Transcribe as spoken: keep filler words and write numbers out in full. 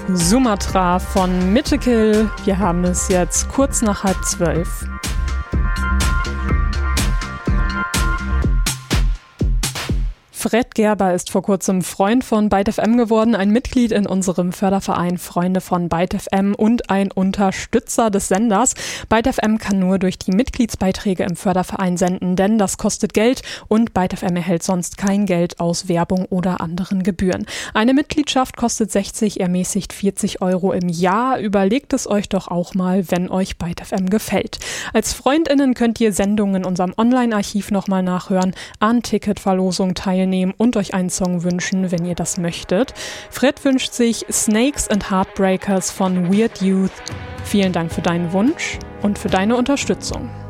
Sumatra von Mythical. Wir haben es jetzt kurz nach halb zwölf. Fred Gerber ist vor kurzem Freund von Byte F M geworden, ein Mitglied in unserem Förderverein Freunde von Byte F M und ein Unterstützer des Senders. Byte F M kann nur durch die Mitgliedsbeiträge im Förderverein senden, denn das kostet Geld und Byte F M erhält sonst kein Geld aus Werbung oder anderen Gebühren. Eine Mitgliedschaft kostet sechzig, ermäßigt vierzig Euro im Jahr. Überlegt es euch doch auch mal, wenn euch Byte F M gefällt. Als FreundInnen könnt ihr Sendungen in unserem Online-Archiv nochmal nachhören, an Ticketverlosung teilnehmen und euch einen Song wünschen, wenn ihr das möchtet. Fred wünscht sich Snakes and Heartbreakers von Weird Youth. Vielen Dank für deinen Wunsch und für deine Unterstützung.